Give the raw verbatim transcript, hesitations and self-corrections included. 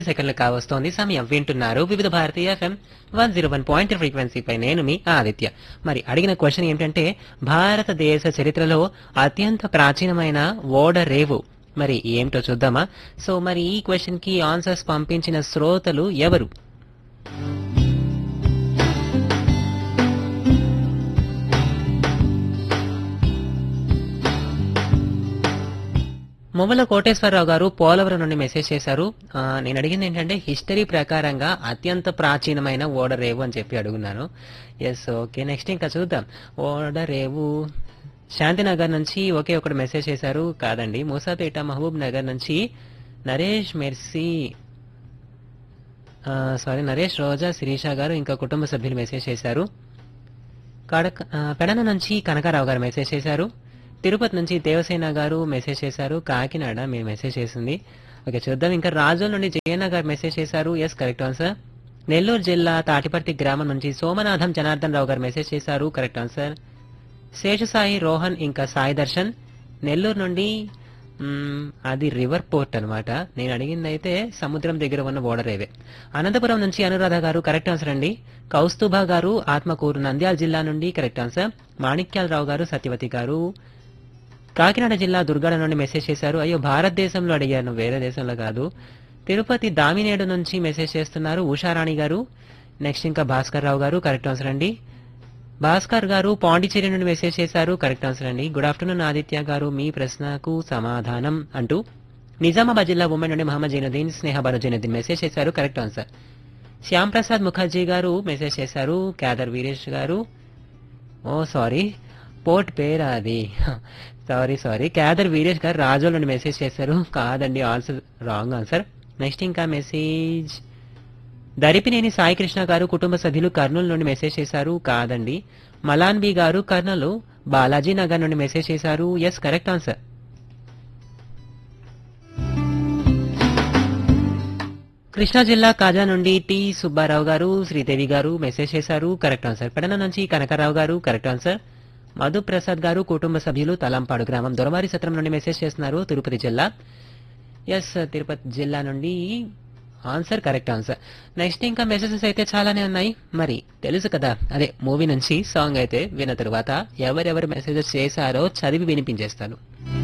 సెకండ్లు కావస్తోంది సమయం. వింటున్నారు వివిధ భారతీయ FM one zero one point ఫ్రీక్వెన్సీపై నేను మీ ఆదిత్య. మరి అడిగిన క్వశ్చన్ ఏంటంటే భారతదేశ చరిత్రలో అత్యంత ప్రాచీనమైన ఓడరేవు మరి ఏమిటో చూద్దామా? సో మరి ఈ క్వశ్చన్ కి ఆన్సర్స్ పంపించిన శ్రోతలు ఎవరు? మొమ్మల కోటేశ్వరరావు గారు పోలవరం నుండి మెసేజ్ చేశారు. ఆ, నేను అడిగింది ఏంటంటే హిస్టరీ ప్రకారంగా అత్యంత ప్రాచీనమైన ఓడరేవు అని చెప్పి అడుగున్నాను. Yes, okay. నెక్స్ట్ ఇంకా చూద్దాం. ఓడరేవు శాంతినగర్ నుంచి ఒకే ఒకటి మెసేజ్ చేశారు. కాదండి. మూసాపేట మహబూబ్ నగర్ నుంచి నరేష్ మెర్సీ సారీ నరేష్ రోజా శిరీష గారు ఇంకా కుటుంబ సభ్యులు మెసేజ్ చేశారు. కడక ఆ, పెడన నుంచి కనకారావు గారు మెసేజ్ చేశారు. తిరుపతి నుంచి దేవసేన గారు మెసేజ్ చేశారు. కాకినాడ మీరు మెసేజ్ చేసింది. ఓకే, చూద్దాం. ఇంకా రాజోల్ నుండి జయన్న గారు మెసేజ్ చేశారు. Yes, correct answer. నెల్లూరు జిల్లా తాటిపర్తి గ్రామం నుంచి సోమనాథం జనార్దన్ రావు గారు మెసేజ్ చేశారు. Correct answer. శేషసాయి రోహన్ ఇంకా సాయి దర్శన్ నెల్లూరు నుండి మ్మ్, అది రివర్ పోర్ట్ అనమాట. నేను అడిగింది అయితే సముద్రం దగ్గర ఉన్న ఓడరేవే. అనంతపురం నుంచి అనురాధ గారు కరెక్ట్ ఆన్సర్ అండి. కౌస్తుభా గారు ఆత్మకూరు నంద్యాల జిల్లా నుండి కరెక్ట్ ఆన్సర్. మాణిక్యాలరావు గారు సత్యవతి గారు కాకినాడ జిల్లా దుర్గాడ నుండి మెసేజ్ చేశారు. అయ్యో, భారతదేశంలో అడిగాను, వేరే దేశంలో కాదు. తిరుపతి దామినేడు నుంచి మెసేజ్ చేస్తున్నారు ఉషారాణి గారు. నెక్స్ట్ ఇంకా భాస్కర్ రావు గారు కరెక్ట్ ఆన్సర్ అండి. భాస్కర్ గారు పాండిచేరి నుండి మెసేజ్ చేశారు. కరెక్ట్ ఆన్సర్ అండి. గుడ్ ఆఫ్టర్నూన్ ఆదిత్య గారు, మీ ప్రశ్నకు సమాధానం అంటూ నిజామాబాద్ జిల్లా ఉమెన్ నుండి మహమ్మద్ జైనుద్దీన్ స్నేహ బాను జైనుద్దీన్ మెసేజ్ చేశారు. Correct answer. శ్యామ్ ప్రసాద్ ముఖర్జీ గారు మెసేజ్ చేశారు. క్యాదర్ వీరేష్ గారు ఓ సారీ పోర్ట్ పేరా అది సారీ సారీ క్యాదర్ వీరేష్ గారు రాజోల్ నుండి మెసేజ్ చేశారు. కాదండి, ఆన్సర్ రాంగ్ ఆన్సర్. నెక్స్ట్ ఇంకా మెసేజ్ దరిపినేని సాయి కృష్ణ గారు కుటుంబ సభ్యులు కర్నూలు నుండి మెసేజ్ చేశారు. కాదండి. మలాన్ బి గారు కర్నూలు బాలాజీ నగర్ నుండి మెసేజ్ చేశారు. Yes, correct answer. కృష్ణా జిల్లా కాజా నుండి టి సుబ్బారావు గారు శ్రీదేవి గారు మెసేజ్ చేశారు. Correct answer. పెడన నుంచి కనకరావు గారు కరెక్ట్ ఆన్సర్. మధు ప్రసాద్ గారు కుటుంబ సభ్యులు తలంపాడు గ్రామం దొరవారి సత్రం నుండి మెసేజ్ చేస్తున్నారు. తిరుపతి జిల్లా. ఎస్, తిరుపతి జిల్లా నుండి ఆన్సర్ కరెక్ట్ ఆన్సర్. నెక్స్ట్ ఇంకా మెసేజెస్ అయితే చాలానే ఉన్నాయి. మరి తెలుసు కదా, అదే మూవీ నుంచి సాంగ్ అయితే విన్న తరువాత ఎవరెవరు మెసేజెస్ చేశారో చదివి వినిపించేస్తాను.